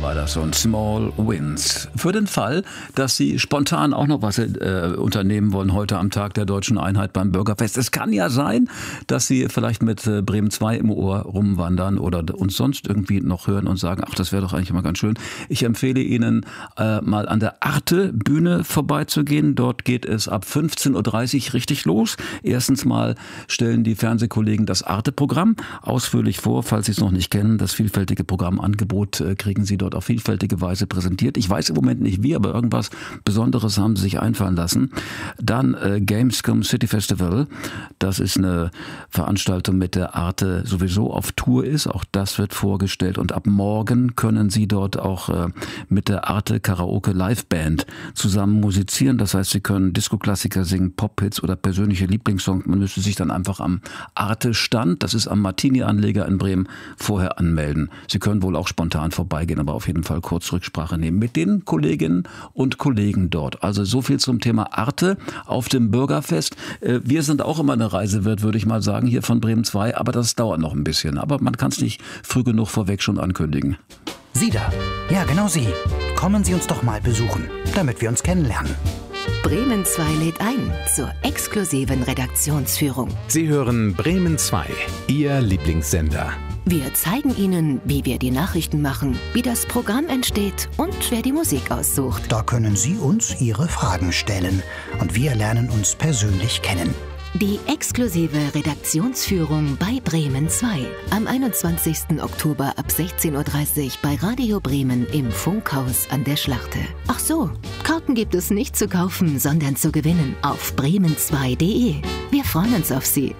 war das und Small Wins. Für den Fall, dass Sie spontan auch noch was unternehmen wollen heute am Tag der Deutschen Einheit beim Bürgerfest. Es kann ja sein, dass Sie vielleicht mit Bremen 2 im Ohr rumwandern oder uns sonst irgendwie noch hören und sagen, ach, das wäre doch eigentlich immer ganz schön. Ich empfehle Ihnen, mal an der Arte-Bühne vorbeizugehen. Dort geht es ab 15.30 Uhr richtig los. Erstens mal stellen die Fernsehkollegen das Arte-Programm ausführlich vor, falls Sie es noch nicht kennen. Das vielfältige Programmangebot kriegen Sie dort auf vielfältige Weise präsentiert. Ich weiß im Moment nicht wie, aber irgendwas Besonderes haben sie sich einfallen lassen. Dann Gamescom City Festival. Das ist eine Veranstaltung, mit der Arte sowieso auf Tour ist. Auch das wird vorgestellt. Und ab morgen können Sie dort auch mit der Arte Karaoke Liveband zusammen musizieren. Das heißt, Sie können Disco-Klassiker singen, Pop-Hits oder persönliche Lieblingssongs. Man müsste sich dann einfach am Arte-Stand, das ist am Martini-Anleger in Bremen, vorher anmelden. Sie können wohl auch spontan vorbeigehen, aber auf jeden Fall kurz Rücksprache nehmen mit den Kolleginnen und Kollegen dort. Also so viel zum Thema Arte auf dem Bürgerfest. Wir sind auch immer eine Reisewirt, würde ich mal sagen, hier von Bremen 2, aber das dauert noch ein bisschen. Aber man kann es nicht früh genug vorweg schon ankündigen. Sie da. Ja, genau Sie. Kommen Sie uns doch mal besuchen, damit wir uns kennenlernen. Bremen 2 lädt ein zur exklusiven Redaktionsführung. Sie hören Bremen 2, Ihr Lieblingssender. Wir zeigen Ihnen, wie wir die Nachrichten machen, wie das Programm entsteht und wer die Musik aussucht. Da können Sie uns Ihre Fragen stellen und wir lernen uns persönlich kennen. Die exklusive Redaktionsführung bei Bremen 2 am 21. Oktober ab 16.30 Uhr bei Radio Bremen im Funkhaus an der Schlachte. Ach so, Karten gibt es nicht zu kaufen, sondern zu gewinnen auf bremen2.de. Wir freuen uns auf Sie.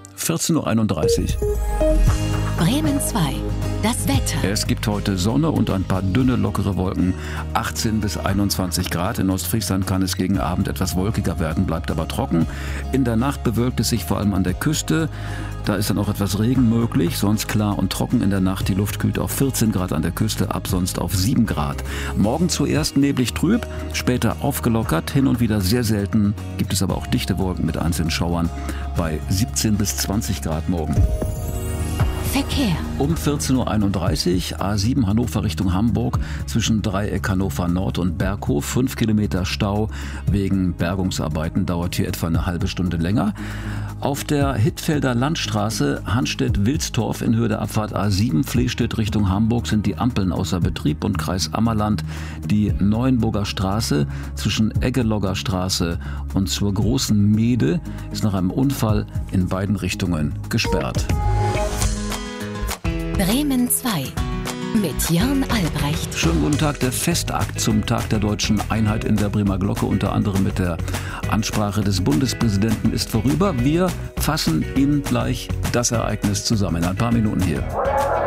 14.31 Uhr. Bremen 2, das Wetter. Es gibt heute Sonne und ein paar dünne, lockere Wolken. 18 bis 21 Grad. In Ostfriesland kann es gegen Abend etwas wolkiger werden, bleibt aber trocken. In der Nacht bewölkt es sich vor allem an der Küste. Da ist dann auch etwas Regen möglich, sonst klar und trocken in der Nacht. Die Luft kühlt auf 14 Grad an der Küste ab, sonst auf 7 Grad. Morgen zuerst neblig trüb, später aufgelockert. Hin und wieder sehr selten gibt es aber auch dichte Wolken mit einzelnen Schauern bei 17 bis 20 Grad morgen. Verkehr. Um 14.31 Uhr, A7 Hannover Richtung Hamburg, zwischen Dreieck Hannover Nord und Berghof, 5 Kilometer Stau wegen Bergungsarbeiten, dauert hier etwa eine halbe Stunde länger. Auf der Hittfelder Landstraße Hanstedt-Wilstorf in Höhe der Abfahrt A7 Flehstedt Richtung Hamburg sind die Ampeln außer Betrieb und Kreis Ammerland die Neuenburger Straße zwischen Eggelogger Straße und zur Großen Meede ist nach einem Unfall in beiden Richtungen gesperrt. Bremen 2 mit Jörn Albrecht. Schönen guten Tag. Der Festakt zum Tag der Deutschen Einheit in der Bremer Glocke, unter anderem mit der Ansprache des Bundespräsidenten, ist vorüber. Wir fassen Ihnen gleich das Ereignis zusammen in ein paar Minuten hier.